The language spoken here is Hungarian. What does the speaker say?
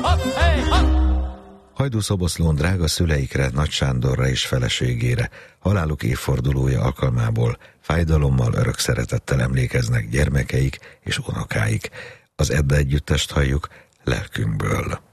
Hajdú Szoboszlón drága szüleikre, Nagy Sándorra és feleségére haláluk évfordulója alkalmából fájdalommal, örök szeretettel emlékeznek gyermekeik és unokáik. Az Edda együttest halljuk Lelkünkből.